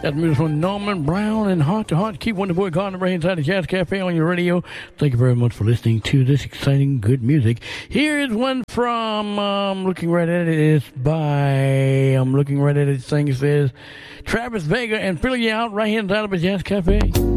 That's music from Norman Brown and Heart to Heart. Keep Wonder Boy Gardner right inside the Jazz Cafe on your radio. Thank you very much for listening to this exciting, good music. Here is one from, looking right at it, it's by, I'm looking right at it, thing says, Travis Vega and Fill You Out right here inside of the Jazz Cafe.